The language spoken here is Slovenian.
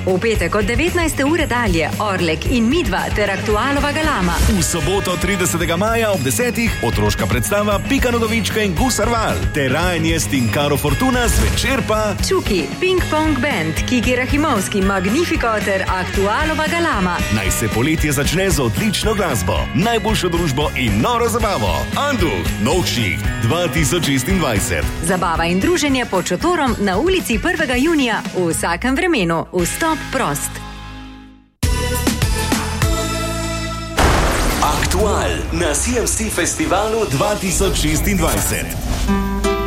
V petek od 19. ure dalje Orlek in Midva ter Aktualova galama. V soboto 30. maja ob 10. otroška predstava Pika Nogavička in Gusarval ter Rajanje s Tinkaro Fortuna zvečer pa Čuki, Ping Pong Band, Kiki Rahimovski, Magnifico ter Aktualova galama. Naj se poletje začne z odlično glasbo, najboljšo družbo in noro zabavo. Anduh, Novšicht 2026. Zabava in druženje pod šotorom na ulici 1. junija v vsakem vremenu. Vstop prost. Aktual na CMC Festivalu 2026.